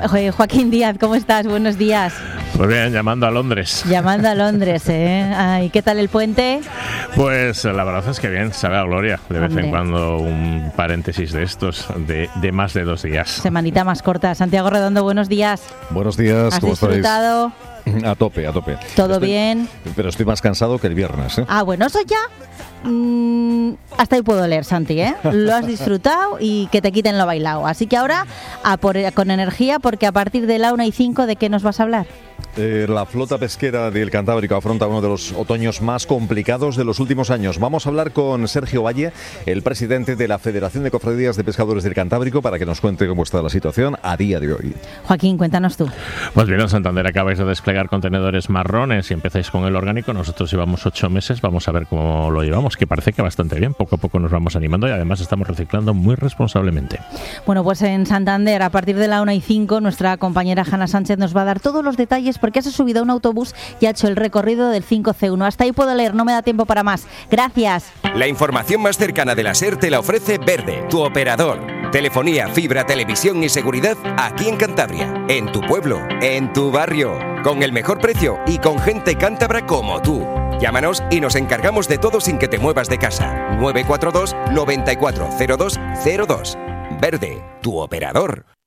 Joaquín Díaz, ¿cómo estás? Buenos días. Pues bien, llamando a Londres. Llamando a Londres, ¿eh? Ay, ¿qué tal el puente? Pues la verdad es que bien, sabe a gloria. De vez en cuando un paréntesis de estos, de más de 2 días. Semanita más corta. Santiago Redondo, buenos días. Buenos días, ¿cómo estáis? ¿Has disfrutado? A tope. ¿Todo bien? Pero estoy más cansado que el viernes, ¿eh? Ah, bueno, eso ya... hasta ahí puedo leer, Santi, ¿eh? Lo has disfrutado y que te quiten lo bailado. Así que ahora, con energía, porque a partir de la 1:05, ¿de qué nos vas a hablar? La flota pesquera del Cantábrico afronta uno de los otoños más complicados de los últimos años. Vamos a hablar con Sergio Valle, el presidente de la Federación de Cofradías de Pescadores del Cantábrico, para que nos cuente cómo está la situación a día de hoy. Joaquín, cuéntanos tú. Pues bien, en Santander acabáis de desplegar contenedores marrones y empezáis con el orgánico. Nosotros llevamos 8 meses, vamos a ver cómo lo llevamos, que parece que bastante bien. Poco a poco nos vamos animando y además estamos reciclando muy responsablemente. Bueno, pues en Santander, a partir de la 1:05, nuestra compañera Hanna Sánchez nos va a dar todos los detalles porque se ha subido a un autobús y ha hecho el recorrido del 5C1. Hasta ahí puedo leer, no me da tiempo para más. Gracias. La información más cercana de la SER te la ofrece Verde, tu operador. Telefonía, fibra, televisión y seguridad aquí en Cantabria, en tu pueblo, en tu barrio, con el mejor precio y con gente cántabra como tú. Llámanos y nos encargamos de todo sin que te muevas de casa. 942 94 02 02. Verde, tu operador.